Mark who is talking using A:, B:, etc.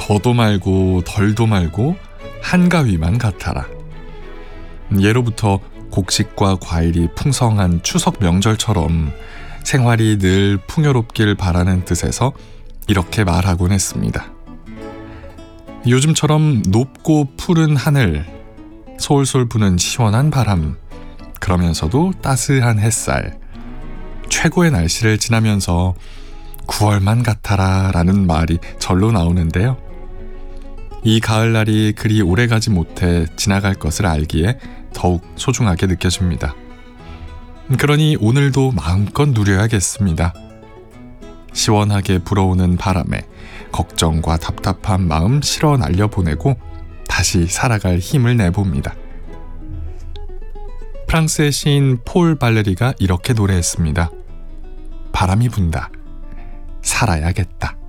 A: 더도 말고 덜도 말고 한가위만 같아라. 예로부터 곡식과 과일이 풍성한 추석 명절처럼 생활이 늘 풍요롭길 바라는 뜻에서 이렇게 말하곤 했습니다. 요즘처럼 높고 푸른 하늘, 솔솔 부는 시원한 바람, 그러면서도 따스한 햇살, 최고의 날씨를 지나면서 9월만 같아라 라는 말이 절로 나오는데요. 이 가을날이 그리 오래가지 못해 지나갈 것을 알기에 더욱 소중하게 느껴집니다. 그러니 오늘도 마음껏 누려야겠습니다. 시원하게 불어오는 바람에 걱정과 답답한 마음 실어 날려보내고 다시 살아갈 힘을 내봅니다. 프랑스의 시인 폴 발레리가 이렇게 노래했습니다. 바람이 분다. 살아야겠다.